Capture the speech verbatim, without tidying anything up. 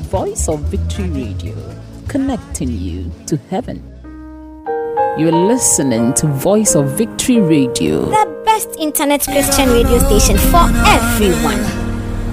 Voice of Victory Radio, connecting you to heaven. You're listening to Voice of Victory Radio, the best internet Christian radio station for everyone.